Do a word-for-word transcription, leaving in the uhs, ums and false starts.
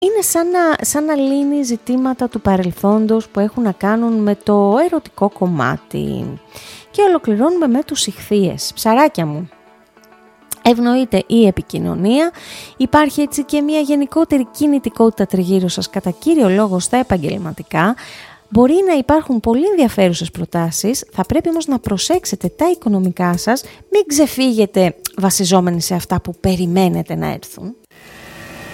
είναι σαν να, σαν να λύνει ζητήματα του παρελθόντος που έχουν να κάνουν με το ερωτικό κομμάτι. Και ολοκληρώνουμε με τους Ιχθύες. Ψαράκια μου, ευνοείται η επικοινωνία, υπάρχει έτσι και μια γενικότερη κινητικότητα τριγύρω σας, κατά κύριο λόγο στα επαγγελματικά. Μπορεί να υπάρχουν πολύ ενδιαφέρουσες προτάσεις, θα πρέπει όμως να προσέξετε τα οικονομικά σας, μην ξεφύγετε βασιζόμενοι σε αυτά που περιμένετε να έρθουν.